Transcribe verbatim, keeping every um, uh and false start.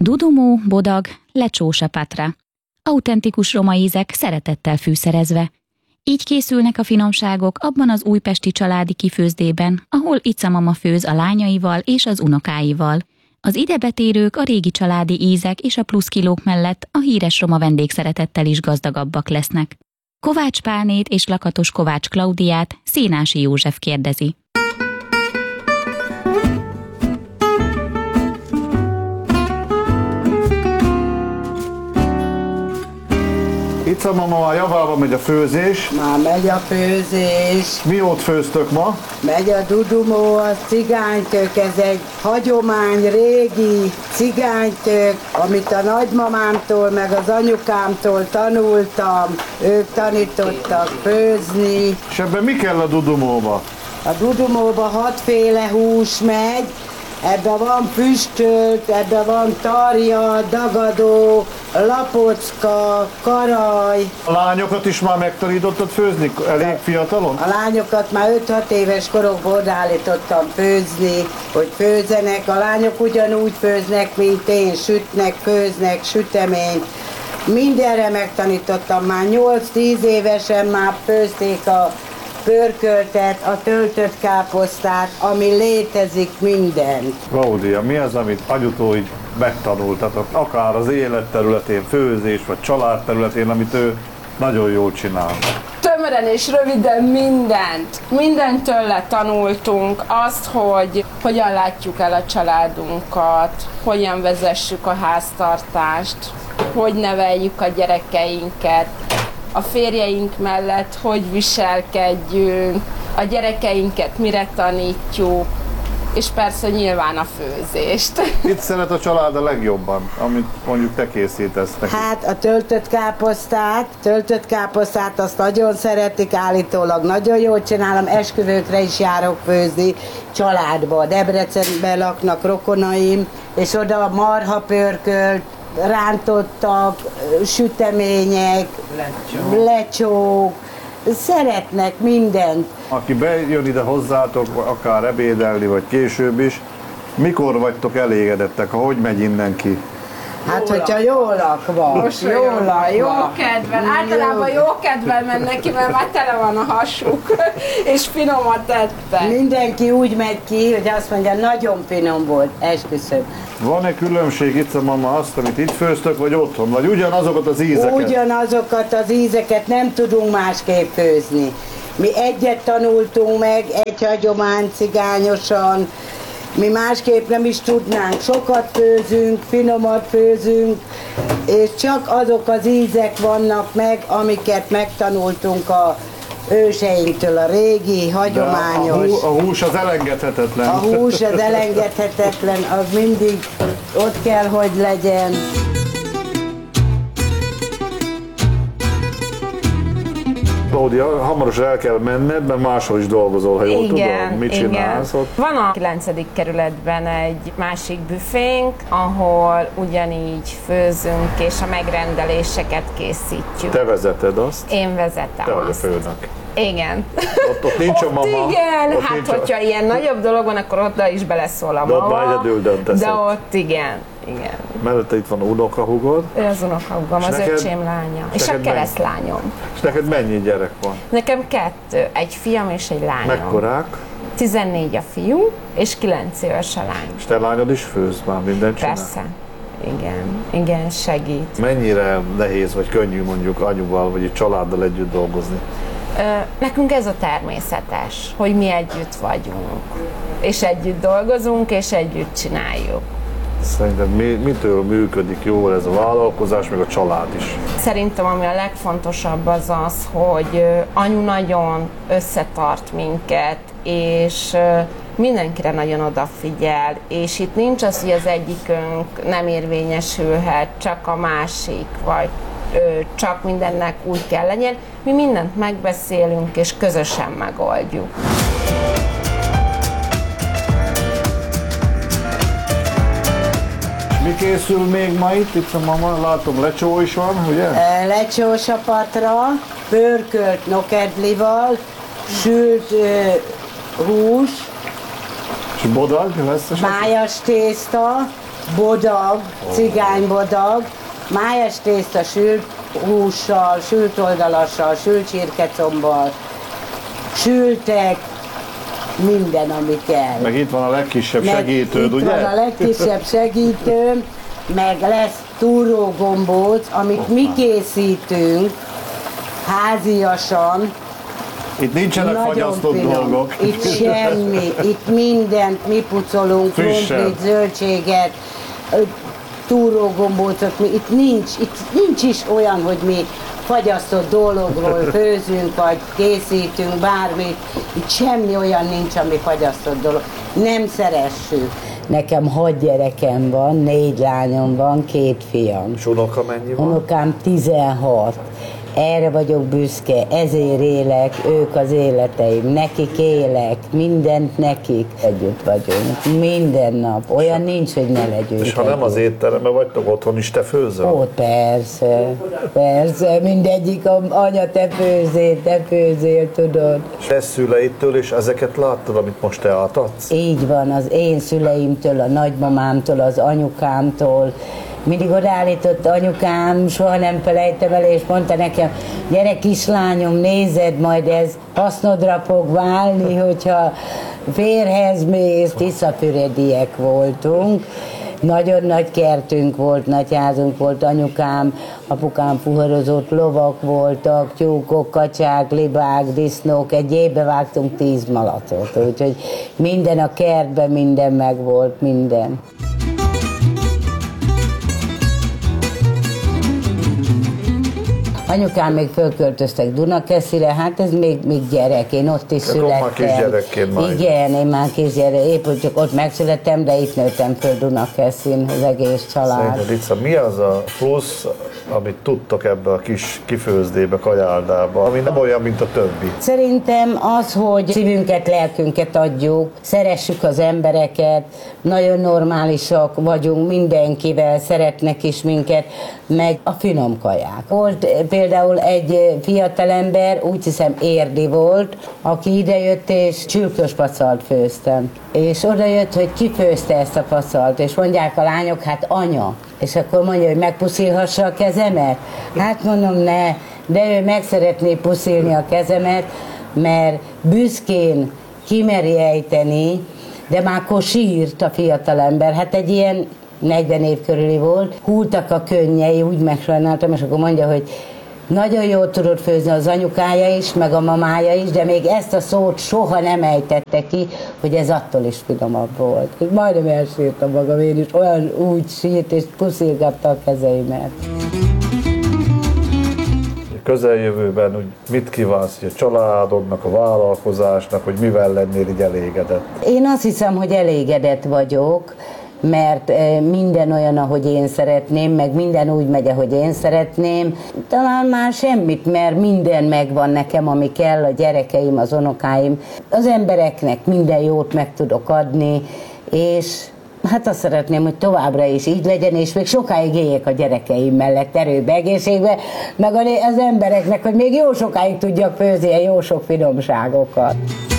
Dudumó, bodag, lecsósa patra. Autentikus roma ízek szeretettel fűszerezve. Így készülnek a finomságok abban az újpesti családi kifőzdében, ahol Ica mama főz a lányaival és az unokáival. Az idebetérők a régi családi ízek és a pluszkilók mellett a híres roma vendégszeretettel is gazdagabbak lesznek. Kovács Pálnét és Lakatos Kovács Klaudiát Szénási József kérdezi. Ica mama, a javában megy a főzés. Már megy a főzés. Mi ott főztök ma? Megy a dudumó, a cigánytök, ez egy hagyomány, régi cigánytök, amit a nagymamámtól, meg az anyukámtól tanultam. Ők tanítottak főzni. És ebben mi kell a dudumóba? A dudumóba hatféle hús megy, ebben van füstölt, ebben van tarja, dagadó, lapocka, karaj. A lányokat is már megtanítottad főzni elég fiatalon? A lányokat már öt-hat éves korokból állítottam főzni, hogy főzenek. A lányok ugyanúgy főznek, mint én, sütnek, főznek, süteményt. Mindenre megtanítottam, már nyolc-tíz évesen már főzték a pörköltet, a töltött káposztát, ami létezik, mindent. Klaudia, mi az, amit anyutól így megtanultatok, akár az élet területén, főzés vagy család területén, amit ő nagyon jól csinál? Tömören és röviden mindent. Mindent tőle tanultunk. Azt, hogy hogyan látjuk el a családunkat, hogyan vezessük a háztartást, hogy neveljük a gyerekeinket, a férjeink mellett hogy viselkedjünk, a gyerekeinket mire tanítjuk, és persze nyilván a főzést. Mit szeret a család a legjobban, amit mondjuk te készítesz neki? Hát a töltött káposztát, töltött káposztát azt nagyon szeretik, állítólag nagyon jól csinálom, esküvőkre is járok főzni, családba, Debrecenben laknak rokonaim, és oda marhapörkölt, rántottak, sütemények, lecsók. lecsók, szeretnek mindent. Aki bejön ide hozzátok, akár ebédelni, vagy később is, mikor vagytok elégedettek, ha hogy megy innen ki? Hát, hogyha jól lakva, jól lakva. Jó kedvel, általában jó kedvel mennek ki, mert már tele van a hasuk, és finomat tettek. Mindenki úgy megy ki, hogy azt mondja, nagyon finom volt, esküszöm. Van-e különbség itt, mama, azt, amit itt főztök, vagy otthon, vagy ugyanazokat az ízeket? Ugyanazokat az ízeket nem tudunk másképp főzni. Mi egyet tanultunk meg, egy hagyomány cigányosan, mi másképp nem is tudnánk. Sokat főzünk, finomat főzünk, és csak azok az ízek vannak meg, amiket megtanultunk a őseinktől, a régi, hagyományos. A, hú, a hús az elengedhetetlen. A hús az elengedhetetlen, az mindig ott kell, hogy legyen. Klaudia, hamarosan el kell menned, mert máshol is dolgozol, ha jól igen, tudom. Mit igen. csinálsz ott? Van a kilencedik kerületben egy másik büfénk, ahol ugyanígy főzünk és a megrendeléseket készítjük. Te vezeted azt? Én vezetem Te vagy a azt. főnök. Igen. Ott, ott nincs a mama. Igen, ott hát nincs hogyha a... ilyen nagyobb dolog van, akkor oda is beleszól a de mama. ott már egyedül döntesz. De ott igen, igen. Mellette itt van a unokahúgod. Ő az unokahúgom, az neked, öcsém lánya. És, és a keresztlányom. És neked mennyi gyerek van? Nekem kettő, egy fiam és egy lányom. Mekkorák? tizennégy a fiú, és kilenc éves a lány. És te lányod is főz már, mindent csinál? Persze. Igen, igen, segít. Mennyire nehéz vagy könnyű mondjuk anyuval vagy egy családdal együtt dolgozni? Nekünk ez a természetes, hogy mi együtt vagyunk, és együtt dolgozunk, és együtt csináljuk. Szerinted mi, mitől működik jól ez a vállalkozás, meg a család is? Szerintem ami a legfontosabb az az, hogy anyu nagyon összetart minket, és mindenkire nagyon odafigyel, és itt nincs az, hogy az egyikünk nem érvényesülhet, csak a másik, vagy csak mindennek úgy kell legyen. Mi mindent megbeszélünk, és közösen megoldjuk. Mi készül még ma itt? Itt a mama, látom lecsó is van, ugye? Lecsó sapatra, pörkölt nokedlival, sült uh, hús, és bodag lesz esetleg? májas tészta, bodag, cigánybodag, májas tészta sült hússal, sült oldalassal, sült csirkecombbal, sültek, minden, ami kell. Meg itt van a legkisebb meg segítőd, itt ugye? van a legkisebb segítőm, meg lesz túrógombóc, amit mi készítünk háziasan. Itt nincsenek fagyasztott dolgok. Itt semmi, itt mindent mi pucolunk, krumplit, zöldséget, túrógombócot, mi, itt nincs, itt nincs is olyan, hogy mi fagyasztott dologról főzünk, vagy készítünk bármit, itt semmi olyan nincs, ami fagyasztott dolog. Nem szeressük. Nekem hat gyerekem van, négy lányom van, két fiam. És unoka mennyi van? Unokám tizenhat. Erre vagyok büszke, ezért élek, ők az életeim, nekik élek, mindent nekik. Együtt vagyunk, minden nap. Olyan nincs, hogy ne legyünk. És ha nem az étteremben vagytok, otthon is te főzöl? Ó, persze, persze, mindegyik anya, te főzél, te főzél, tudod. Te szüleidtől és ezeket láttad, amit most te átadsz? Így van, az én szüleimtől, a nagymamámtól, az anyukámtól. Mindig odaállított anyukám, soha nem felejtem el, és mondta nekem, gyere kislányom, nézed, majd ez hasznodra fog válni, hogyha férhez mész. Tiszafürediek voltunk. Nagyon nagy kertünk volt, nagy házunk volt, anyukám, apukám fuvarozott, lovak voltak, tyúkok, kacsák, libák, disznók, egy évbe vágtunk tíz malacot, úgyhogy minden a kertben, minden megvolt, minden. Anyukám még fölköltöztek Dunakeszire, hát ez még, még gyerek, én ott is Akkor születtem. már kisgyerekként már. Igen, én már kisgyerek, épp hogy csak ott megszülettem, de itt nőttem föl Dunakeszin, az egész család. Szerinted, Ica, mi az a plusz, amit tudtok ebbe a kis kifőzdébe, kajáldába, ami nem olyan, mint a többi? Szerintem az, hogy szívünket, lelkünket adjuk, szeressük az embereket, nagyon normálisak vagyunk mindenkivel, szeretnek is minket, meg a finom kaják. Volt például egy fiatalember, úgy hiszem érdi volt, aki idejött és csülkös pacalt főztem. És oda jött, hogy ki főzte ezt a pacalt, és mondják a lányok, hát anya. És akkor mondja, hogy megpuszilhassa a kezemet? Hát mondom, ne, de ő meg szeretné puszilni a kezemet, mert büszkén kimeri ejteni, de már akkor sírt a fiatalember. Hát egy ilyen negyven év körüli volt, húltak a könnyei, úgy megsajnáltam, és akkor mondja, hogy nagyon jól tudott főzni az anyukája is, meg a mamája is, de még ezt a szót soha nem ejtette ki, hogy ez attól is finomabb volt. Majdnem elsírtam magam én is, olyan úgy sírt és puszilgatta a kezeimet. Közeljövőben úgy mit kívánsz a családodnak, a vállalkozásnak, hogy mivel lennél így elégedett? Én azt hiszem, hogy elégedett vagyok, mert minden olyan, ahogy én szeretném, meg minden úgy megy, ahogy én szeretném. Talán már semmit, mert minden megvan nekem, ami kell, a gyerekeim, az unokáim. Az embereknek minden jót meg tudok adni, és hát azt szeretném, hogy továbbra is így legyen, és még sokáig éljek a gyerekeim mellett erőbe, egészségbe, meg az embereknek, hogy még jó sokáig tudjak főzni jó sok finomságokat.